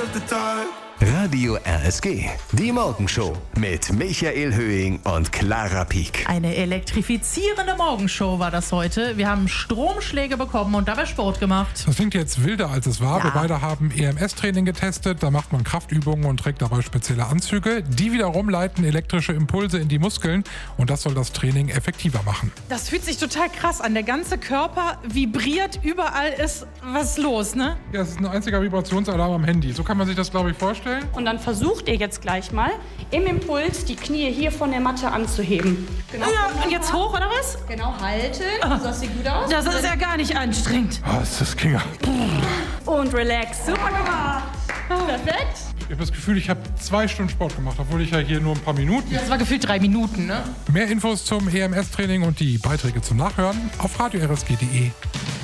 Radio RSG, die Morgenshow mit Michael Höhing und Clara Pieck. Eine elektrifizierende Morgenshow war das heute. Wir haben Stromschläge bekommen und dabei Sport gemacht. Das klingt jetzt wilder, als es war. Ja. Wir beide haben EMS-Training getestet. Da macht man Kraftübungen und trägt dabei spezielle Anzüge. Die wiederum leiten elektrische Impulse in die Muskeln. Und das soll das Training effektiver machen. Das fühlt sich total krass an. Der ganze Körper vibriert, überall ist was los, ne? Ja, es ist ein einziger Vibrationsalarm am Handy. So kann man sich das, glaube ich, vorstellen. Und dann versucht ihr jetzt gleich mal, im Impuls die Knie hier von der Matte anzuheben. Genau. Ja, und jetzt hoch, oder was? Genau, halten. Das sieht gut aus. Das ist ja gar nicht anstrengend. Ah, ist das Kinger. Und relax. Super gemacht. Perfekt. Ich habe das Gefühl, ich habe 2 Stunden Sport gemacht, obwohl ich ja hier nur ein paar Minuten. Das war gefühlt 3 Minuten, ne? Mehr Infos zum EMS-Training und die Beiträge zum Nachhören auf radio-rsg.de.